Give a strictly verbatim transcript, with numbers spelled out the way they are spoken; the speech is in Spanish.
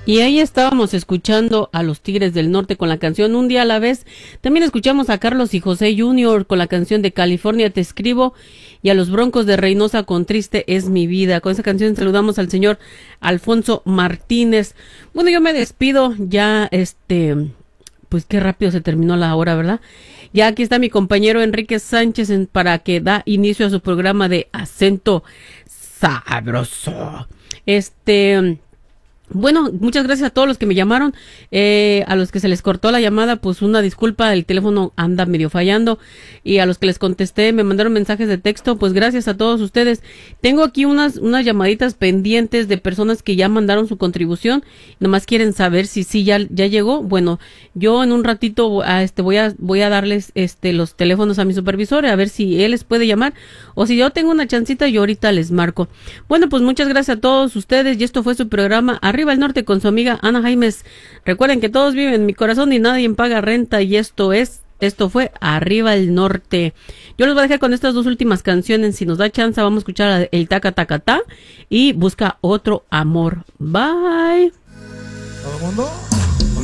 Y ahí estábamos escuchando a los Tigres del Norte con la canción Un Día a la Vez. También escuchamos a Carlos y José junior con la canción de California Te Escribo, y a los Broncos de Reynosa con Triste es mi vida. Con esa canción saludamos al señor Alfonso Martínez. Bueno, yo me despido ya, este, pues qué rápido se terminó la hora, ¿verdad? Ya aquí está mi compañero Enrique Sánchez en, para que da inicio a su programa de Acento Sabroso. Este... Bueno, muchas gracias a todos los que me llamaron, eh, a los que se les cortó la llamada, pues una disculpa, el teléfono anda medio fallando, y a los que les contesté, me mandaron mensajes de texto, pues gracias a todos ustedes. Tengo aquí unas unas llamaditas pendientes de personas que ya mandaron su contribución, nomás quieren saber si sí ya ya llegó. Bueno, yo en un ratito a este voy a voy a darles este los teléfonos a mi supervisor a ver si él les puede llamar, o si yo tengo una chancita yo ahorita les marco. Bueno, pues muchas gracias a todos ustedes, y esto fue su programa Arriba el Norte con su amiga Ana Jaimes. Recuerden que todos viven en mi corazón y nadie paga renta, y esto es, esto fue Arriba el Norte. Yo los voy a dejar con estas dos últimas canciones. Si nos da chance, vamos a escuchar el Taca Taca Ta y Busca Otro Amor. Bye. ¿Todo el mundo?